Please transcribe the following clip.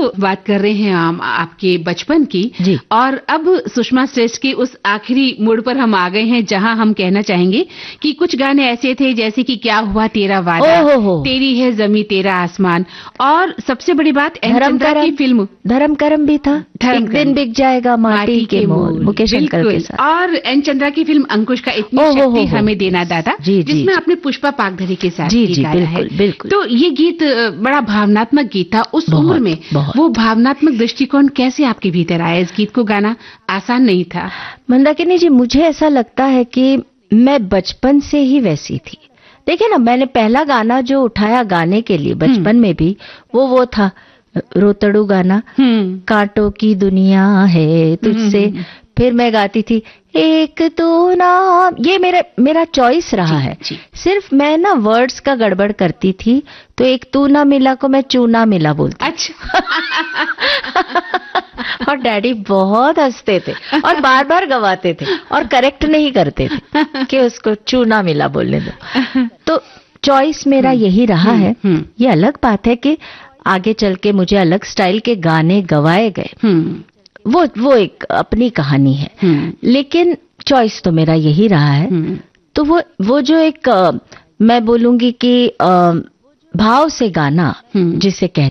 बात कर रहे हैं हम आपके बचपन की जी। और अब सुषमा श्रेष्ठ के उस आखिरी मोड़ पर हम आ गए हैं जहां हम कहना चाहेंगे कि कुछ गाने ऐसे थे जैसे कि क्या हुआ तेरा वादा, तेरी है जमी तेरा आसमान, और सबसे बड़ी बात एन चंद्रा की फिल्म धर्म करम भी था, एक दिन बिक जाएगा माटी के मोल, मुकेश अंकल के साथ, और एन चंद्रा की फिल्म अंकुश का इतनी शक्ति हमें देना दादा, जिसमें आपने पुष्पा पागधरी के साथ गाया है। तो ये गीत बड़ा भावनात्मक गीत था उस उम्र में। वो भावनात्मक दृष्टिकोण कैसे आपके भीतर आया? इस गीत को गाना आसान नहीं था। मंदाकिनी जी, मुझे ऐसा लगता है कि मैं बचपन से ही वैसी थी। देखिए ना, मैंने पहला गाना जो उठाया गाने के लिए बचपन में भी वो था रोतड़ू गाना, कांटों की दुनिया है तुझसे। फिर मैं गाती थी एक तू ना, ये मेरा चॉइस रहा है। सिर्फ मैं ना वर्ड्स का गड़बड़ करती थी, तो एक तू ना मिला को मैं चूना मिला बोलती। अच्छा। और डैडी बहुत हंसते थे और बार बार गवाते थे और करेक्ट नहीं करते थे कि उसको चूना मिला बोलने दो। तो चॉइस मेरा यही रहा है। ये अलग बात है कि आगे चल के मुझे अलग स्टाइल के गाने गवाए गए, वो एक अपनी कहानी है, लेकिन चॉइस तो मेरा यही रहा है। तो वो जो एक मैं बोलूंगी कि भाव से गाना जिसे कहते